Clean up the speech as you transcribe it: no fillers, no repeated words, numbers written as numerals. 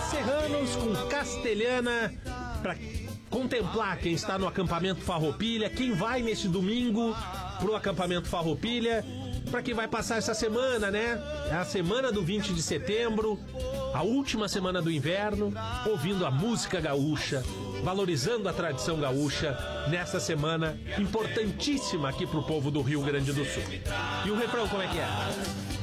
Serranos com Castelhana para contemplar quem está no acampamento Farroupilha, quem vai nesse domingo pro acampamento Farroupilha, para quem vai passar essa semana, né? É a semana do 20 de setembro, a última semana do inverno, ouvindo a música gaúcha, valorizando a tradição gaúcha nessa semana importantíssima aqui pro povo do Rio Grande do Sul. E o refrão como é que é?